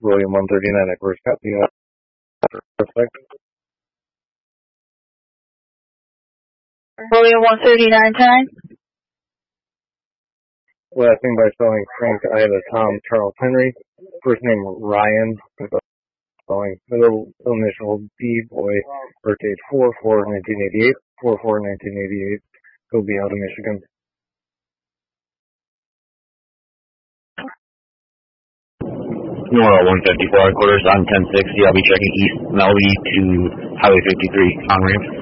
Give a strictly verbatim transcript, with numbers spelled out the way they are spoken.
William one thirty-nine, at first copy. Perfect. William one thirty-nine time. Last name by spelling Frank Ida Tom Charles Henry. First name Ryan. Spelling middle initial B boy. Birth date four four nineteen eighty-eight. four four nineteen eighty-eight. He'll be out of Michigan. Nora one fifty-four, quarters on ten sixty. I'll be checking east Melby to Highway fifty-three on ramp.